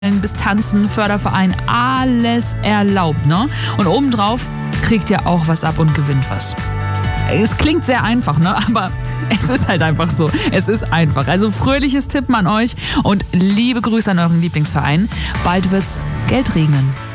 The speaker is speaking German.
bis Tanzen, Förderverein, alles erlaubt, ne? Und obendrauf kriegt ihr auch was ab und gewinnt was. Es klingt sehr einfach, ne? Aber es ist halt einfach so. Es ist einfach. Also fröhliches Tippen an euch und liebe Grüße an euren Lieblingsverein. Bald wird's Geld regnen.